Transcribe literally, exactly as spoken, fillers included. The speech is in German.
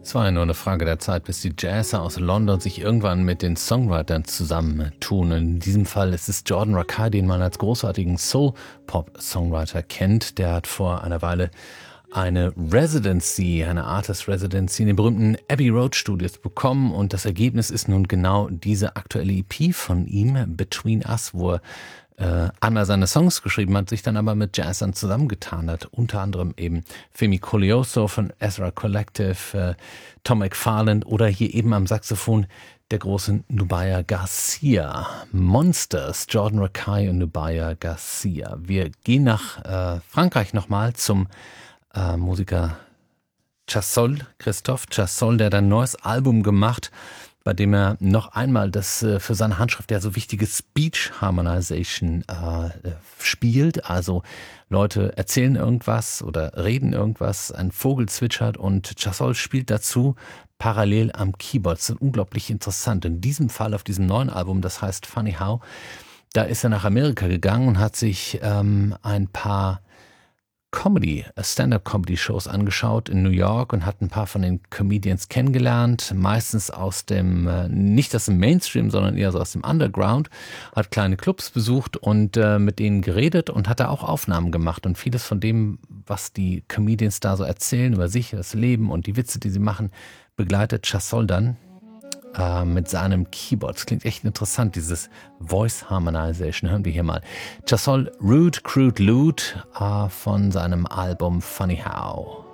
Es war ja nur eine Frage der Zeit, bis die Jazzer aus London sich irgendwann mit den Songwritern zusammentun. In diesem Fall ist es Jordan Rakei, den man als großartigen Soul-Pop-Songwriter kennt. Der hat vor einer Weile eine Residency, eine Artist Residency in den berühmten Abbey Road Studios bekommen und das Ergebnis ist nun genau diese aktuelle E P von ihm, Between Us, wo er äh, einmal seine Songs geschrieben hat, sich dann aber mit Jazzern zusammengetan hat, unter anderem eben Femi Koleoso von Ezra Collective, äh, Tom McFarland oder hier eben am Saxophon der große Nubia Garcia. Monsters, Jordan Rakei und Nubia Garcia. Wir gehen nach äh, Frankreich nochmal zum Äh, Musiker Chassol, Christophe Chassol, der hat ein neues Album gemacht, bei dem er noch einmal das äh, für seine Handschrift ja so wichtige Speech Harmonization äh, spielt. Also Leute erzählen irgendwas oder reden irgendwas, ein Vogel zwitschert und Chassol spielt dazu parallel am Keyboard. Das ist unglaublich interessant. In diesem Fall auf diesem neuen Album, das heißt Funny How, da ist er nach Amerika gegangen und hat sich ähm, ein paar Comedy, Stand-up-Comedy-Shows angeschaut in New York und hat ein paar von den Comedians kennengelernt, meistens aus dem, nicht aus dem Mainstream, sondern eher so aus dem Underground, hat kleine Clubs besucht und äh, mit denen geredet und hat da auch Aufnahmen gemacht und vieles von dem, was die Comedians da so erzählen über sich, das Leben und die Witze, die sie machen, begleitet Chassol dann äh, mit seinem Keyboard. Das klingt echt interessant, dieses Voice Harmonization. Hören wir hier mal. Chassol Rude Crude Lewd äh, von seinem Album Funny How.